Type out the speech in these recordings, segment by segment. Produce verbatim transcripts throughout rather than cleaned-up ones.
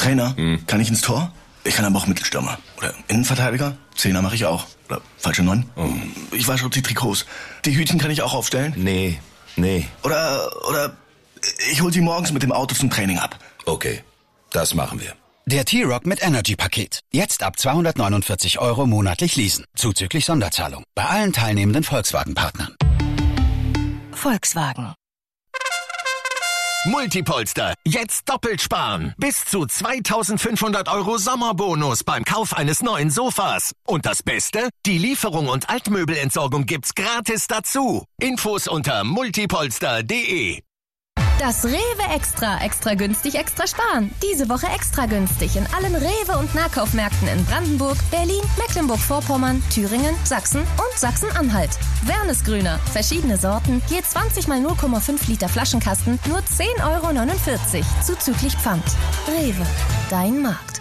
Trainer, Hm. kann ich ins Tor? Ich kann aber auch Mittelstürmer. Oder Innenverteidiger? Zehner mache ich auch. Oder falsche Neun? Oh. Ich wasche auch die Trikots. Die Hütchen kann ich auch aufstellen? Nee, nee. Oder, oder ich hol sie morgens mit dem Auto zum Training ab. Okay, das machen wir. Der T-Roc mit Energy-Paket. Jetzt ab zweihundertneunundvierzig Euro monatlich leasen. Zuzüglich Sonderzahlung. Bei allen teilnehmenden Volkswagen-Partnern. Volkswagen. Multipolster. Jetzt doppelt sparen. Bis zu zweitausendfünfhundert Euro Sommerbonus beim Kauf eines neuen Sofas. Und das Beste? Die Lieferung und Altmöbelentsorgung gibt's gratis dazu. Infos unter multipolster punkt de. Das Rewe Extra, extra günstig, extra sparen. Diese Woche extra günstig in allen Rewe- und Nahkaufmärkten in Brandenburg, Berlin, Mecklenburg-Vorpommern, Thüringen, Sachsen und Sachsen-Anhalt. Wernesgrüner, verschiedene Sorten, je zwanzig mal null Komma fünf Liter Flaschenkasten, nur zehn Euro neunundvierzig, zuzüglich Pfand. Rewe, dein Markt.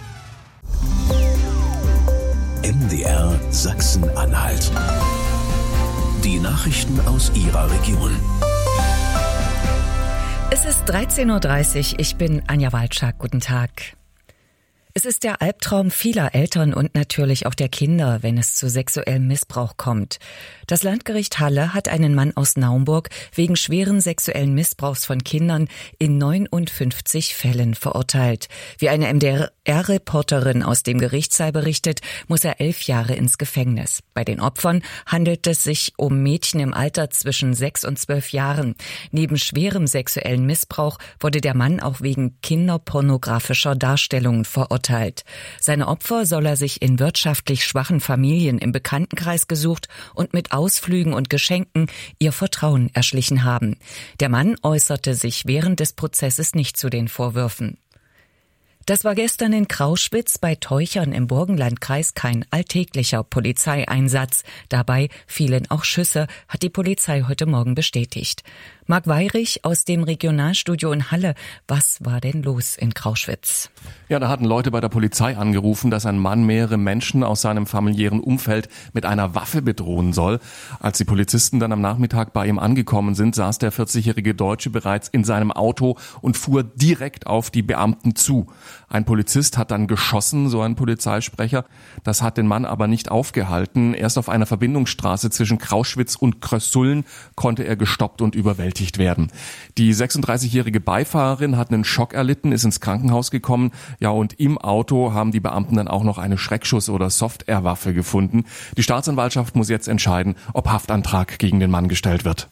M D R Sachsen-Anhalt. Die Nachrichten aus Ihrer Region. Es ist dreizehn Uhr dreißig, ich bin Anja Walczak, guten Tag. Es ist der Albtraum vieler Eltern und natürlich auch der Kinder, wenn es zu sexuellem Missbrauch kommt. Das Landgericht Halle hat einen Mann aus Naumburg wegen schweren sexuellen Missbrauchs von Kindern in neunundfünfzig Fällen verurteilt. Wie eine M D R-Reporterin aus dem Gerichtssaal berichtet, muss er elf Jahre ins Gefängnis. Bei den Opfern handelt es sich um Mädchen im Alter zwischen sechs und zwölf Jahren. Neben schwerem sexuellen Missbrauch wurde der Mann auch wegen kinderpornografischer Darstellungen verurteilt. Seine Opfer soll er sich in wirtschaftlich schwachen Familien im Bekanntenkreis gesucht und mit Ausflügen und Geschenken ihr Vertrauen erschlichen haben. Der Mann äußerte sich während des Prozesses nicht zu den Vorwürfen. Das war gestern in Krauschwitz bei Teuchern im Burgenlandkreis kein alltäglicher Polizeieinsatz. Dabei fielen auch Schüsse, hat die Polizei heute Morgen bestätigt. Marc Weyrich aus dem Regionalstudio in Halle. Was war denn los in Krauschwitz? Ja, da hatten Leute bei der Polizei angerufen, dass ein Mann mehrere Menschen aus seinem familiären Umfeld mit einer Waffe bedrohen soll. Als die Polizisten dann am Nachmittag bei ihm angekommen sind, saß der vierzigjährige Deutsche bereits in seinem Auto und fuhr direkt auf die Beamten zu. Ein Polizist hat dann geschossen, so ein Polizeisprecher. Das hat den Mann aber nicht aufgehalten. Erst auf einer Verbindungsstraße zwischen Krauschwitz und Krössuln konnte er gestoppt und überwältigt werden. Die sechsunddreißigjährige Beifahrerin hat einen Schock erlitten, ist ins Krankenhaus gekommen. Ja, und im Auto haben die Beamten dann auch noch eine Schreckschuss- oder Soft-Air-Waffe gefunden. Die Staatsanwaltschaft muss jetzt entscheiden, ob Haftantrag gegen den Mann gestellt wird.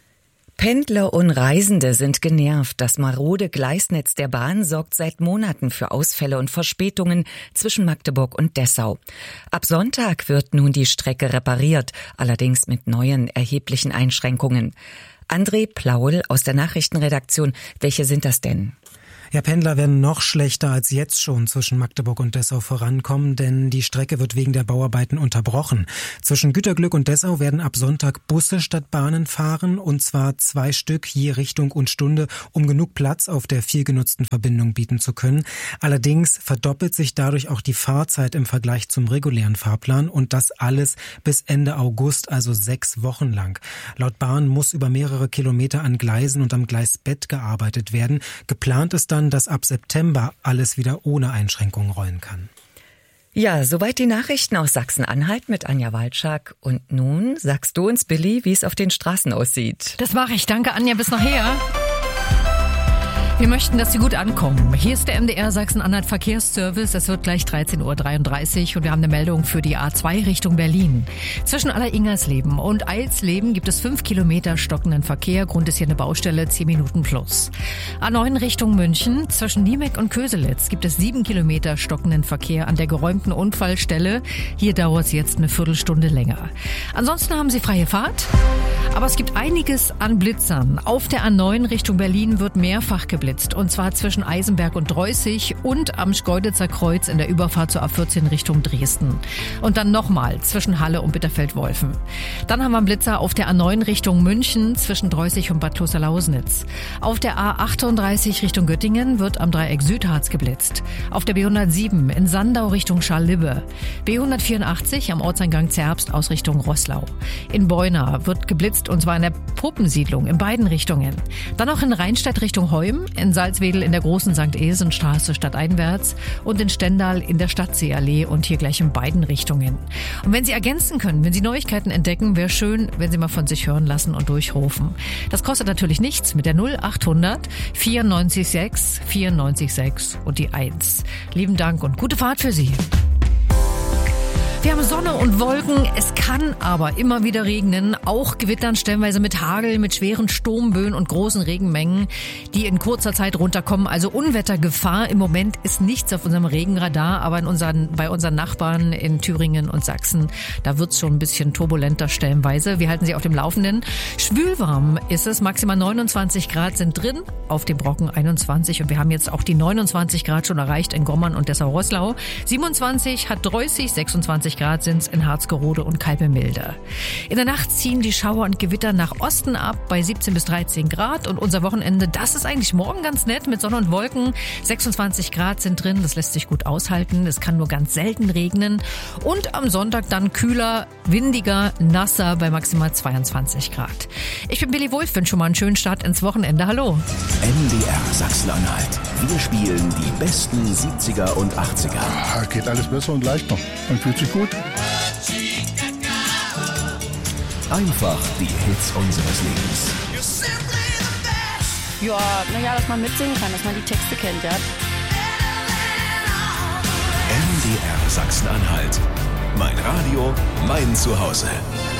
Pendler und Reisende sind genervt. Das marode Gleisnetz der Bahn sorgt seit Monaten für Ausfälle und Verspätungen zwischen Magdeburg und Dessau. Ab Sonntag wird nun die Strecke repariert, allerdings mit neuen erheblichen Einschränkungen. André Plaul aus der Nachrichtenredaktion, welche sind das denn? Ja, Pendler werden noch schlechter als jetzt schon zwischen Magdeburg und Dessau vorankommen, denn die Strecke wird wegen der Bauarbeiten unterbrochen. Zwischen Güterglück und Dessau werden ab Sonntag Busse statt Bahnen fahren, und zwar zwei Stück je Richtung und Stunde, um genug Platz auf der viel genutzten Verbindung bieten zu können. Allerdings verdoppelt sich dadurch auch die Fahrzeit im Vergleich zum regulären Fahrplan, und das alles bis Ende August, also sechs Wochen lang. Laut Bahn muss über mehrere Kilometer an Gleisen und am Gleisbett gearbeitet werden. Geplant ist dann, dass ab September alles wieder ohne Einschränkungen rollen kann. Ja, soweit die Nachrichten aus Sachsen-Anhalt mit Anja Walczak. Und nun sagst du uns, Billy, wie es auf den Straßen aussieht. Das mache ich. Danke, Anja. Bis nachher. Wir möchten, dass Sie gut ankommen. Hier ist der M D R Sachsen-Anhalt Verkehrsservice. Es wird gleich dreizehn Uhr dreiunddreißig und wir haben eine Meldung für die A zwei Richtung Berlin. Zwischen Aller-Ingersleben und Eilsleben gibt es fünf Kilometer stockenden Verkehr. Grund ist hier eine Baustelle, zehn Minuten plus. A neun Richtung München. Zwischen Niemek und Köselitz gibt es sieben Kilometer stockenden Verkehr an der geräumten Unfallstelle. Hier dauert es jetzt eine Viertelstunde länger. Ansonsten haben Sie freie Fahrt. Aber es gibt einiges an Blitzern. Auf der A neun Richtung Berlin wird mehrfach geblitzt. Und zwar zwischen Eisenberg und Dreußig und am Schkeuditzer Kreuz in der Überfahrt zur A vierzehn Richtung Dresden. Und dann nochmal zwischen Halle und Bitterfeld-Wolfen. Dann haben wir einen Blitzer auf der A neun Richtung München zwischen Dreußig und Bad Klosterlausnitz. Auf der A achtunddreißig Richtung Göttingen wird am Dreieck Südharz geblitzt. Auf der B hundertsieben in Sandau Richtung Scharlibbe. B hundertvierundachtzig am Ortseingang Zerbst aus Richtung Roßlau. In Beuna wird geblitzt bewölkt und zwar in der Puppensiedlung in beiden Richtungen. Dann auch in Rheinstedt Richtung Heum, in Salzwedel in der großen Sankt Esenstraße stadteinwärts und in Stendal in der Stadtseeallee und hier gleich in beiden Richtungen. Und wenn Sie ergänzen können, wenn Sie Neuigkeiten entdecken, wäre schön, wenn Sie mal von sich hören lassen und durchrufen. Das kostet natürlich nichts mit der null achthundert vierundneunzig sechs vierundneunzig sechs und die eins. Lieben Dank und gute Fahrt für Sie. Wir haben Sonne und Wolken, es kann aber immer wieder regnen, auch Gewittern stellenweise mit Hagel, mit schweren Sturmböen und großen Regenmengen, die in kurzer Zeit runterkommen. Also Unwettergefahr. Im Moment ist nichts auf unserem Regenradar, aber in unseren, bei unseren Nachbarn in Thüringen und Sachsen, da wird's schon ein bisschen turbulenter stellenweise. Wir halten Sie auf dem Laufenden. Schwülwarm ist es, maximal neunundzwanzig Grad sind drin, auf dem Brocken einundzwanzig und wir haben jetzt auch die neunundzwanzig Grad schon erreicht in Gommern und Dessau-Roßlau. siebenundzwanzig hat Dreußig, sechsundzwanzig Grad sind es in Harzgerode und Kalbemilde. In der Nacht ziehen die Schauer und Gewitter nach Osten ab bei siebzehn bis dreizehn Grad und unser Wochenende, das ist eigentlich morgen ganz nett mit Sonne und Wolken. sechsundzwanzig Grad sind drin, das lässt sich gut aushalten. Es kann nur ganz selten regnen und am Sonntag dann kühler, windiger, nasser bei maximal zweiundzwanzig Grad. Ich bin Billy Wolf, wünsche schon mal einen schönen Start ins Wochenende. Hallo. M D R Sachsen-Anhalt. Wir spielen die besten siebziger und achtziger. Ja, geht alles besser und leichter. Man fühlt sich gut. Einfach die Hits unseres Lebens. Ja, naja, dass man mitsingen kann, dass man die Texte kennt, ja. M D R Sachsen-Anhalt. Mein Radio, mein Zuhause.